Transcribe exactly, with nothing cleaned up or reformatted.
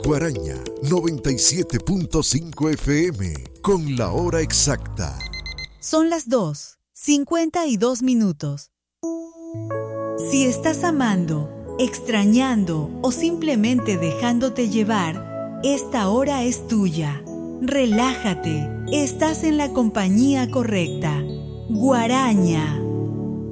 Guaraña noventa y siete punto cinco F M con la hora exacta. Son las dos, cincuenta y dos minutos. Si estás amando, extrañando o simplemente dejándote llevar, esta hora es tuya. Relájate, estás en la compañía correcta. Guaraña.